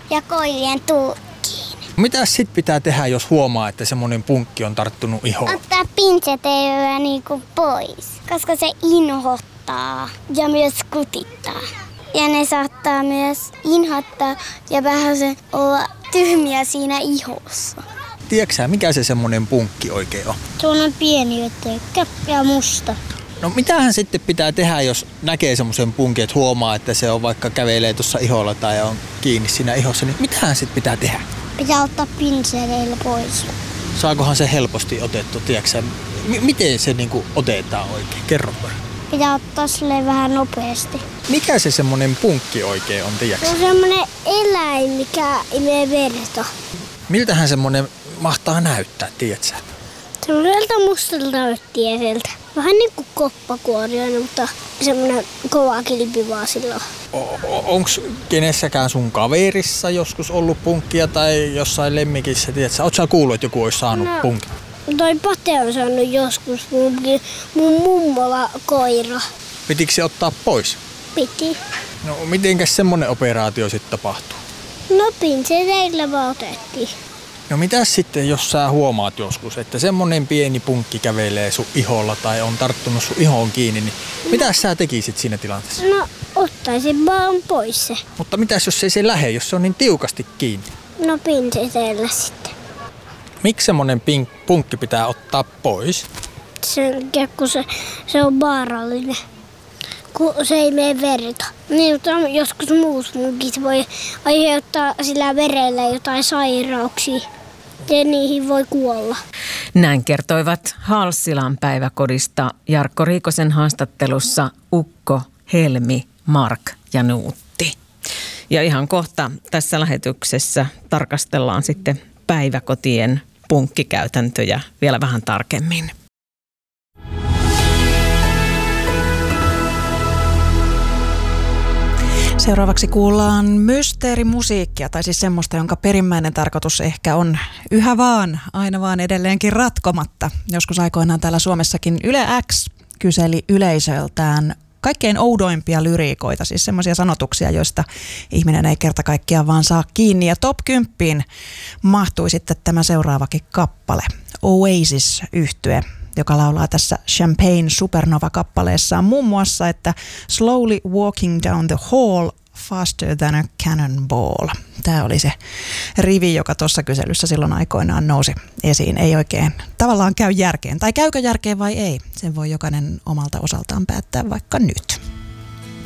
ja koirien tuukkiin. Mitä sitten pitää tehdä, jos huomaa, että semmoinen punkki on tarttunut ihoon? Ottaa pinceteilyä niinku pois, koska se inhottaa ja myös kutittaa. Ja ne saattaa myös inhottaa ja vähän se olla tyhmiä siinä ihossa. Tiedätkö sä, mikä se semmoinen punkki oikein on? Se on pieni ötökkä ja musta. No mitähän sitten pitää tehdä, jos näkee semmoisen punkin, että huomaa, että se on vaikka kävelee tuossa iholla tai on kiinni siinä ihossa, niin mitähän sitten pitää tehdä? Pitää ottaa pinceleillä pois. Saakohan se helposti otettu, tiedätkö sä? Miten se niinku otetaan oikein? Kerro vaan. Pitää ottaa silleen vähän nopeasti. Mikä se semmoinen punkki oikein on, tiedätkö? Se on semmoinen eläin, mikä imee verta. Miltähän semmoinen mahtaa näyttää, tiedätkö sä? Semmoiselta mustalta öttieseltä. Vähän niin kuin koppakuoriainen, mutta semmoinen kova kilpi vaan silloin. Onko kenessäkään sun kaverissa joskus ollut punkkia tai jossain lemmikissä, tiedätkö? Ootko sä kuullut, että joku olisi saanut punkin? Toi Pate on saanut joskus mun mummola koira. Pitikö se ottaa pois? Piti. No mitenkäs semmonen operaatio sitten tapahtuu? No pinceleillä vaan otettiin. No mitäs sitten, jos sä huomaat joskus, että semmonen pieni punkki kävelee sun iholla tai on tarttunut sun ihoon kiinni, niin mitäs sä tekisit siinä tilanteessa? No ottaisin vaan pois se. Mutta mitäs jos ei se lähe, jos se on niin tiukasti kiinni? No pinceleillä sitten. Miksi semmonen punkki pitää ottaa pois? Sen kun se on vaarallinen. Kun se ei mene verta. Niin, mutta joskus muut punkit voi aiheuttaa sillä verellä jotain sairauksia. Ja niihin voi kuolla. Näin kertoivat Halssilan päiväkodista Jarkko Riikosen haastattelussa Ukko, Helmi, Mark ja Nuutti. Ja ihan kohta tässä lähetyksessä tarkastellaan sitten päiväkotien punkkikäytäntöjä vielä vähän tarkemmin. Seuraavaksi kuullaan mysteerimusiikkia, tai siis semmoista, jonka perimmäinen tarkoitus ehkä on yhä vaan, aina vaan edelleenkin ratkomatta. Joskus aikoinaan täällä Suomessakin Yle X kyseli yleisöltään kaikkein oudoimpia lyriikoita, siis semmoisia sanotuksia, joista ihminen ei kerta kaikkiaan vaan saa kiinni. Ja top 10 mahtui sitten tämä seuraavakin kappale, Oasis-yhtye, joka laulaa tässä Champagne Supernova-kappaleessaan muun muassa, että slowly walking down the hall faster than a cannonball. Tämä oli se rivi, joka tuossa kyselyssä silloin aikoinaan nousi esiin. Ei oikein tavallaan käy järkeen. Tai käykö järkeen vai ei? Sen voi jokainen omalta osaltaan päättää vaikka nyt.